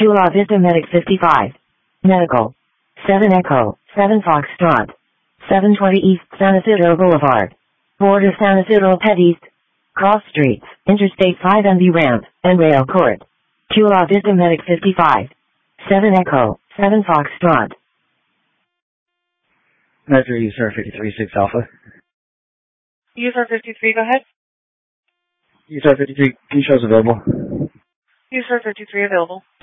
Chula Vista Medic 55. Medical. 7 Echo, 7 Foxtrot. 720 East San Isidro Boulevard. Border San Isidro Pet East. Cross Streets, Interstate 5 MV Ramp, and Rail Court. Chula Vista Medic 55. 7 Echo, 7 Foxtrot. Measure USAR 53-6 Alpha. USAR 53, go ahead. USAR 53, can you show us available? USAR 53 available.